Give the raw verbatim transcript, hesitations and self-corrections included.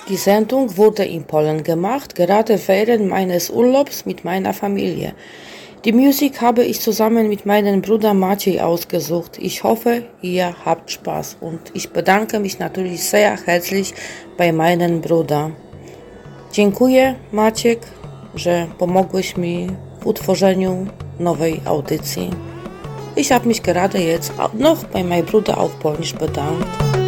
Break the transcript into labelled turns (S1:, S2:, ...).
S1: Die Sendung wurde in Polen gemacht, gerade während meines Urlaubs mit meiner Familie. Die Musik habe ich zusammen mit meinem Bruder Maciej ausgesucht. Ich hoffe, ihr habt Spaß und ich bedanke mich natürlich sehr herzlich bei meinem Bruder. Dziękuję, Maciek, że pomogłeś mi w utworzeniu nowej audycji. Ich habe mich gerade jetzt noch bei meinem Bruder auf Polnisch bedankt.